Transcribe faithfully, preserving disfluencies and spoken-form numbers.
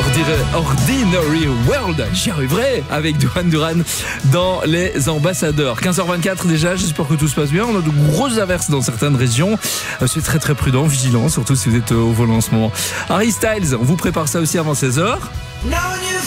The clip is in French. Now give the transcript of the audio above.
Ordinary World, j'y arriverai avec Duran Duran dans les ambassadeurs. quinze heures vingt-quatre déjà, j'espère que tout se passe bien. On a de grosses averses dans certaines régions. C'est très très prudent, vigilant, surtout si vous êtes au volant en ce moment. Harry Styles, on vous prépare ça aussi avant seize heures.